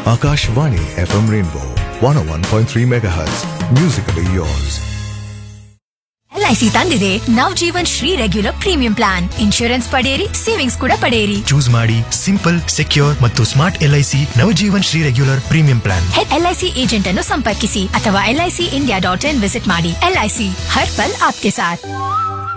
Akashvani FM Rainbow 101.3 MHz. Musically yours. LIC ತಂದಿದೆ Navajeevan Shri regular premium plan. Insurance ಪಡೆಯಿರಿ, savings ಕೂಡ ಪಡೆಯಿರಿ. ಚೂಸ್ ಮಾಡಿ ಸಿಂಪಲ್, ಸೆಕ್ಯೂರ್ ಮತ್ತು smart LIC Navajeevan Shri regular premium plan. LIC agent ಅನ್ನು ಸಂಪರ್ಕಿಸಿ ಅಥವಾ LICindia.in ವಿಸಿಟ್ ಮಾಡಿ. LIC ಹರ್ ಪಲ್ ಆಪ್ಕೆ ಸಾಥ್.